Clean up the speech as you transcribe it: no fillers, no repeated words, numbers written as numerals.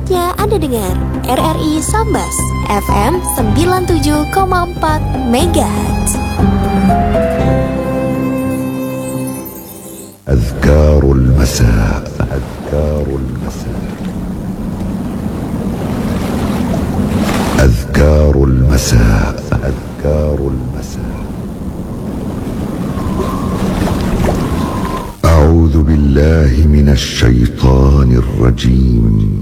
Saatnya Anda dengar RRI Sambas FM 97,4 MHz. أذكار المساء. أذكار المساء. أذكار المساء. أذكار المساء. أعوذ بالله من الشيطان الرجيم.